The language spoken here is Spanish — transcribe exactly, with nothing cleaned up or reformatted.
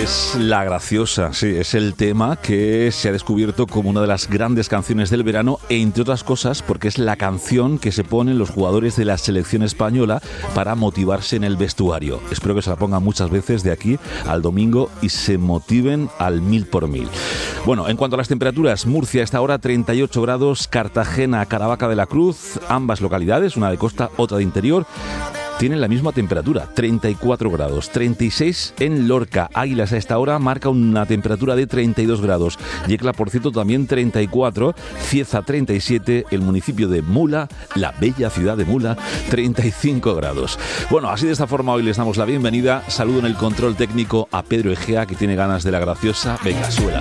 Es La Graciosa, sí, es el tema que se ha descubierto como una de las grandes canciones del verano, entre otras cosas porque es la canción que se ponen los jugadores de la selección española para motivarse en el vestuario. Espero que se la pongan muchas veces de aquí al domingo y se motiven al mil por mil. Bueno, en cuanto a las temperaturas, Murcia a esta hora treinta y ocho grados, Cartagena, Caravaca de la Cruz, ambas localidades, una de costa, otra de interior, tienen la misma temperatura, treinta y cuatro grados. treinta y seis en Lorca. Águilas a esta hora marca una temperatura de treinta y dos grados. Yecla, por cierto, también treinta y cuatro. Cieza, treinta y siete. El municipio de Mula, la bella ciudad de Mula, treinta y cinco grados. Bueno, así de esta forma hoy les damos la bienvenida. Saludo en el control técnico a Pedro Egea, que tiene ganas de La Graciosa. Venga, suela.